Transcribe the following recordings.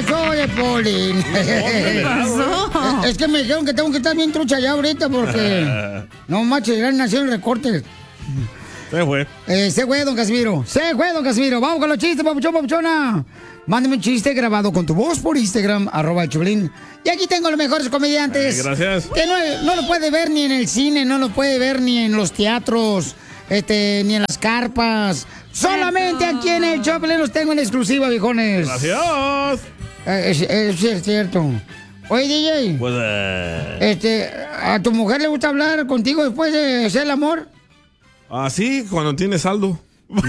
el show de Piolín. ¿Qué pasó? Es que me dijeron que tengo que estar bien trucha ya ahorita porque... No manches, ya nacieron recortes. Se fue. Se fue, don Casimiro. Se fue, don Casimiro. Vamos con los chistes, papuchón, papuchona. Mándame un chiste grabado con tu voz por Instagram, @Choplin. Y aquí tengo los mejores comediantes. Gracias. Que no lo puede ver ni en el cine, no lo puede ver ni en los teatros, ni en las carpas. Solamente aquí en el Choplin los tengo en exclusiva, viejones. Gracias. Es cierto. Oye, DJ. Pues, ¿A tu mujer le gusta hablar contigo después de hacer el amor? sí, cuando tiene saldo. Le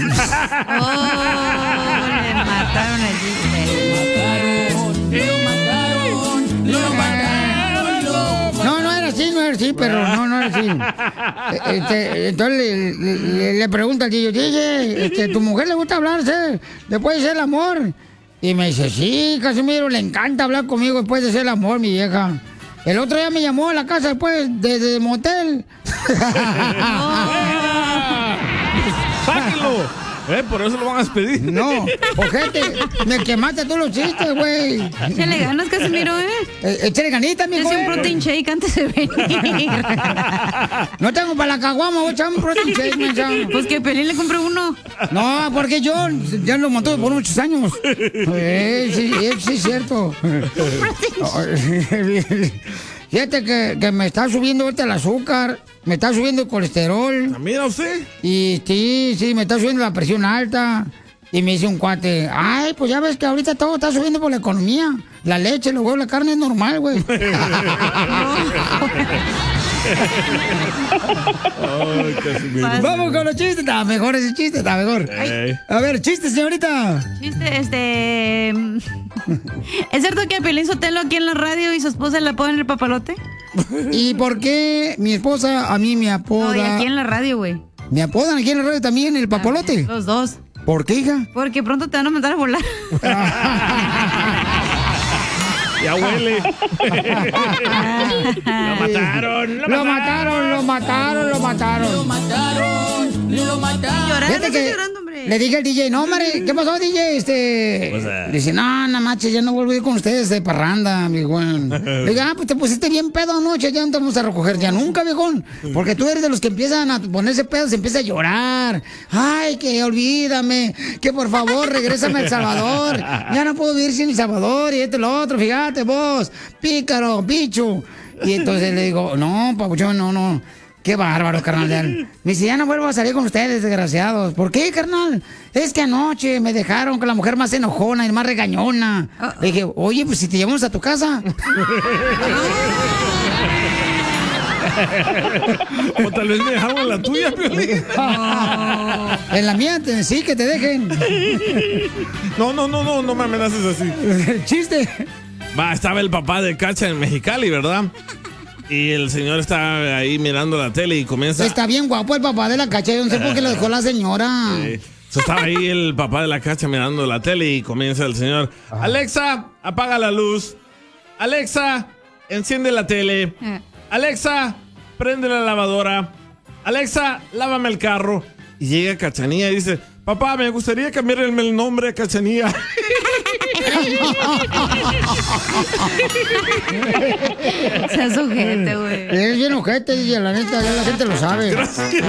mataron el No era así, pero no era así. Entonces le pregunta al DJ, ¿tu mujer le gusta hablarse después de hacer el amor? Y me dice, sí, Casimiro, le encanta hablar conmigo después de hacer el amor, mi vieja. El otro día me llamó a la casa después de motel. ¡Sáquenlo! Por eso lo van a despedir. No, ojete, me quemaste tú los chistes, güey. Échale ganas, Casimiro, Échale ganita, mijo. Es un protein shake antes de venir. No tengo para la caguama, voy a echar un protein shake, mensaje. Pues que Pelín le compré uno. No, porque yo ya lo montó por muchos años. Sí, es cierto. Fíjate que me está subiendo ahorita el azúcar, me está subiendo el colesterol. ¿Mira usted? Y sí, me está subiendo la presión alta. Y me dice un cuate, ay, pues ya ves que ahorita todo está subiendo por la economía. La leche, los huevos, la carne es normal, güey. Vamos con los chistes. Está mejor ese chiste, está mejor. A ver, chiste, señorita. Chiste, ¿es cierto que a Piolín Sotelo aquí en la radio y su esposa le apodan el papalote? ¿Y por qué mi esposa a mí me apoda? No, y aquí en la radio, güey. ¿Me apodan aquí en la radio también el papalote? Los dos. ¿Por qué, hija? Porque pronto te van a mandar a volar. Ya huele. Lo mataron. Llorando, que llorando, hombre. le dije al DJ, no, hombre, ¿qué pasó, DJ? Dice, no, manches, ya no vuelvo a ir con ustedes de parranda, viejón. Le dije, pues te pusiste bien pedo anoche, ya no te vamos a recoger ya nunca, viejón. Porque tú eres de los que empiezan a ponerse pedos, se empieza a llorar. Ay, que olvídame, que por favor, regrésame a El Salvador. Ya no puedo vivir sin El Salvador y lo otro, fíjate vos, pícaro, bicho. Y entonces le digo, no, papuchón, no. Qué bárbaro, carnal. Me dice, ya no vuelvo a salir con ustedes, desgraciados. ¿Por qué, carnal? Es que anoche me dejaron con la mujer más enojona y más regañona. Le dije, oye, pues si te llevamos a tu casa. O tal vez me dejaron en la tuya, Piolín. En la mía, sí, que te dejen. No me amenaces así. Chiste. Estaba el papá de Cacha en Mexicali, ¿verdad? Y el señor está ahí mirando la tele y comienza... Está bien guapo el papá de la Cacha, yo no sé por qué lo dejó la señora. Sí. Estaba ahí el papá de la Cacha mirando la tele y comienza el señor, Alexa, apaga la luz. Alexa, enciende la tele. Alexa, prende la lavadora. Alexa, lávame el carro. Y llega Cachanía y dice, papá, me gustaría cambiarme el nombre a Cachanía. Seas ojete, güey. Es bien ojete, y la neta, ya la gente lo sabe. Gracias.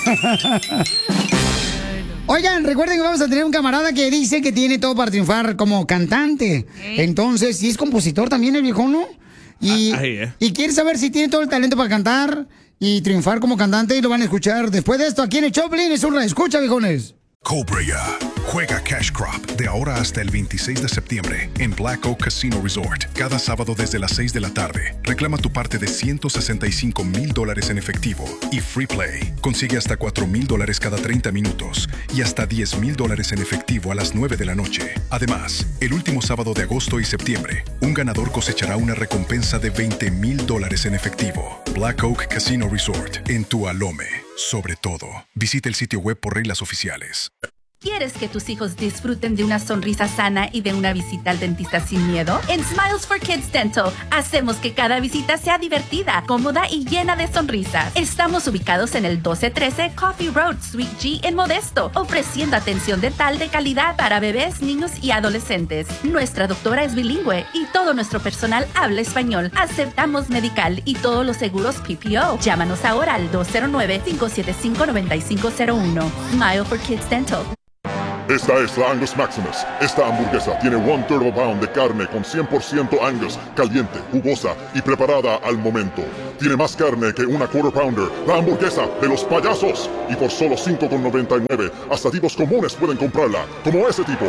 Oigan, recuerden que vamos a tener un camarada que dice que tiene todo para triunfar como cantante. Entonces, y es compositor también el viejo, ¿no? Y quiere saber si tiene todo el talento para cantar y triunfar como cantante, y lo van a escuchar después de esto aquí en el Choplin. Es una escucha, viejones. Cobra juega Cash Crop de ahora hasta el 26 de septiembre en Black Oak Casino Resort. Cada sábado desde las 6 de la tarde. Reclama tu parte de $165,000 en efectivo y Free Play. Consigue hasta $4,000 cada 30 minutos y hasta $10,000 en efectivo a las 9 de la noche. Además, el último sábado de agosto y septiembre, un ganador cosechará una recompensa de $20,000 en efectivo. Black Oak Casino Resort en Tualome. Sobre todo, visita el sitio web por reglas oficiales. ¿Quieres que tus hijos disfruten de una sonrisa sana y de una visita al dentista sin miedo? En Smiles for Kids Dental hacemos que cada visita sea divertida, cómoda y llena de sonrisas. Estamos ubicados en el 1213 Coffee Road, Suite G en Modesto, ofreciendo atención dental de calidad para bebés, niños y adolescentes. Nuestra doctora es bilingüe y todo nuestro personal habla español. Aceptamos medical y todos los seguros PPO. Llámanos ahora al 209-575-9501. Smile for Kids Dental. Esta es la Angus Maximus. Esta hamburguesa tiene 1 turbo pound de carne con 100% Angus, caliente, jugosa y preparada al momento. Tiene más carne que una quarter pounder, la hamburguesa de los payasos. Y por solo $5.99, hasta tipos comunes pueden comprarla, como ese tipo.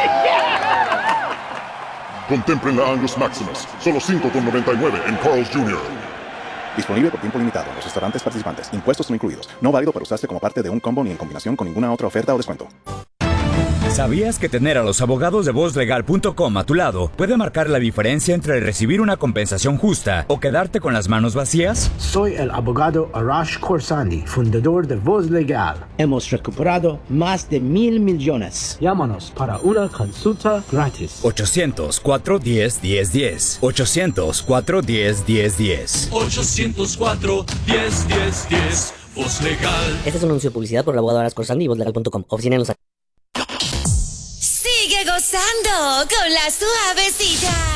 Contemplen la Angus Maximus, solo $5.99 en Carl's Jr. Disponible por tiempo limitado en los restaurantes participantes. Impuestos no incluidos. No válido para usarse como parte de un combo ni en combinación con ninguna otra oferta o descuento. ¿Sabías que tener a los abogados de VozLegal.com a tu lado puede marcar la diferencia entre recibir una compensación justa o quedarte con las manos vacías? Soy el abogado Arash Khorsandi, fundador de Voz Legal. Hemos recuperado más de $1,000 millones. Llámanos para una consulta gratis. 800-410-1010. 800-410-1010. 800-410-1010. Voz Legal. Este es un anuncio de publicidad por el abogado Arash Khorsandi y VozLegal.com. Oficina en Los Sigue gozando con la suavecita.